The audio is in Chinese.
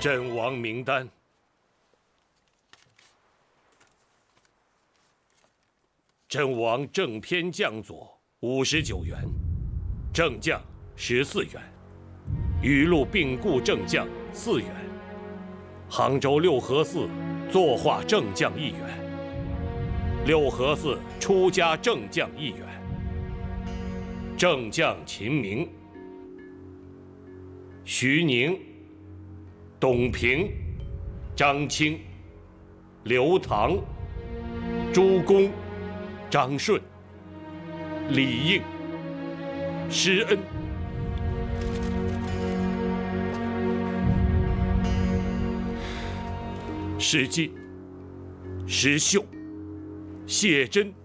阵亡名单：阵亡正偏将佐59员，正将14员，余路病故正将4员，杭州六合寺作画正将1员，六合寺出家正将1员。正将秦明、徐宁、董平、张清、刘唐、朱公、张顺、李应、施恩。石进、石秀、谢真、